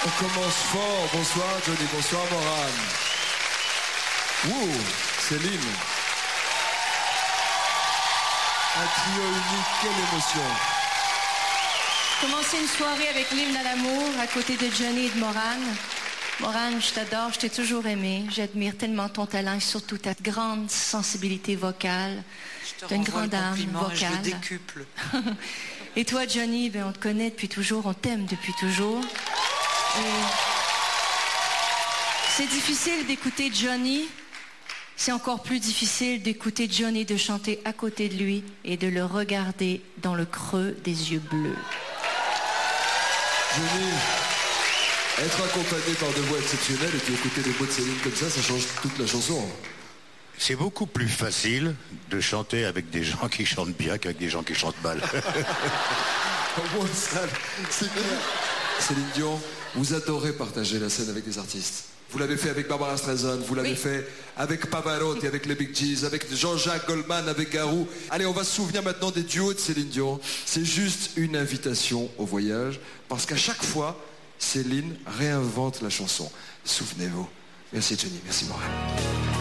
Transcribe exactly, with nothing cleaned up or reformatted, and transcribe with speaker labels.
Speaker 1: On commence fort. Bonsoir Johnny, bonsoir Morane. Wow, Céline. Un trio unique, quelle émotion.
Speaker 2: Commencer une soirée avec l'hymne à l'amour à côté de Johnny et de Morane. Morane, je t'adore, je t'ai toujours aimé. J'admire tellement ton talent et surtout ta grande sensibilité vocale.
Speaker 3: Je te
Speaker 2: T'as une
Speaker 3: renvoie
Speaker 2: grande
Speaker 3: le
Speaker 2: âme
Speaker 3: compliment et
Speaker 2: vocale.
Speaker 3: je le décuple.
Speaker 2: Et toi, Johnny, ben, on te connaît depuis toujours, on t'aime depuis toujours. Et c'est difficile d'écouter Johnny. C'est encore plus difficile d'écouter Johnny, de chanter à côté de lui et de le regarder dans le creux des yeux bleus.
Speaker 1: Johnny, être accompagné par deux voix exceptionnelles et puis écouter des mots de Céline comme ça, ça change toute la chanson.
Speaker 4: C'est beaucoup plus facile de chanter avec des gens qui chantent bien qu'avec des gens qui chantent mal.
Speaker 1: Au moins ça, c'est clair. Céline Dion, vous adorez partager la scène avec des artistes. Vous l'avez fait avec Barbara Streisand, vous l'avez oui. fait avec Pavarotti, avec les Bee Gees, avec Jean-Jacques Goldman, avec Garou. Allez, on va se souvenir maintenant des duos de Céline Dion. C'est juste une invitation au voyage, parce qu'à chaque fois, Céline réinvente la chanson. Souvenez-vous. Merci Johnny, merci Morane.